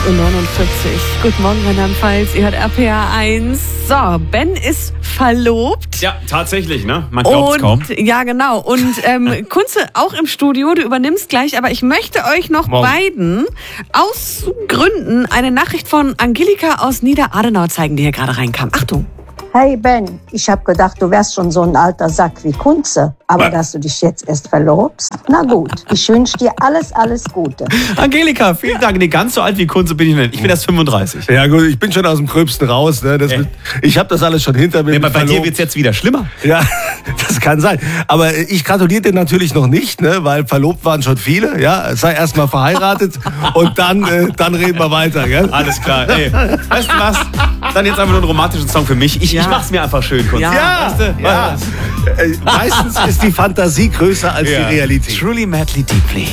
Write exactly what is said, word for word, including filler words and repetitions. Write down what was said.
Uhr neunundvierzig. Guten Morgen, Rheinland-Pfalz. Ihr hört R P R eins. So, Ben ist verlobt. Ja, tatsächlich, ne? Man glaubt es kaum. Ja, genau. Und ähm, Kunze auch im Studio. Du übernimmst gleich. Aber ich möchte euch noch Morgen. beiden aus Gründen eine Nachricht von Angelika aus Niederadenau zeigen, die hier gerade reinkam. Achtung. Hey Ben, ich habe gedacht, du wärst schon so ein alter Sack wie Kunze, aber dass du dich jetzt erst verlobst, na gut, ich wünsche dir alles, alles Gute. Angelika, vielen Dank. Nee, ganz so alt wie Kunze bin ich nicht. Ich bin erst fünfunddreißig. Ja gut, ich bin schon aus dem Gröbsten raus. Ne? Das Äh. mit, ich habe das alles schon hinter mir. Nee, mit bei dir verlobt. wird es jetzt wieder schlimmer. Ja, das kann sein. Aber ich gratuliere dir natürlich noch nicht, ne? Weil verlobt waren schon viele. Ja, sei erst mal verheiratet und dann, äh, dann reden wir weiter. Gell? Alles klar. Ey, weißt du was? Dann jetzt einfach nur einen romantischen Song für mich. Ich, Ja. ich mach's mir einfach schön, Kunze. Ja. Weißt du? Ja. Äh, meistens ist die Fantasie größer als Ja. die Realität. Truly, madly, deeply.